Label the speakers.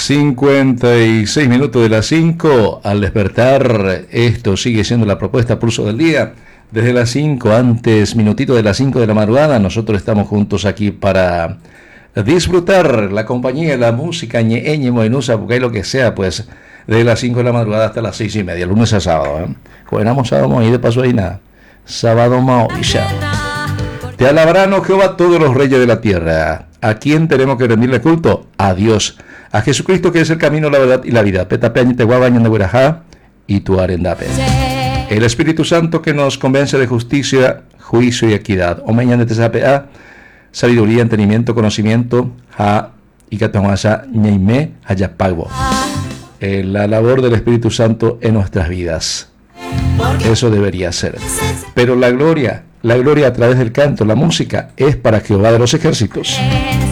Speaker 1: 56 minutos de las 5. Al despertar, esto sigue siendo la propuesta Pulso del Día. Desde las 5, antes, minutito de las 5 de la madrugada, nosotros estamos juntos aquí para disfrutar la compañía, la música, ñeñe, moinusa, porque hay lo que sea, pues, desde las 5 de la madrugada hasta las 6:30, lunes a sábado. Cogenamos sábado y de paso ahí nada. Sábado maoisha. Te alabarán, oh Jehová, todos los reyes de la tierra. ¿A quién tenemos que rendirle culto? A Dios. A Jesucristo, que es el camino, la verdad y la vida. Petapeañite guabaña de Guirajá y tu arendape. El Espíritu Santo que nos convence de justicia, juicio y equidad. Omeñan de tesapea, sabiduría, entendimiento, conocimiento, ha y catamasa ñeime hayapagbo. La labor del Espíritu Santo en nuestras vidas. Eso debería ser. Pero la gloria a través del canto, la música, es para Jehová de los ejércitos.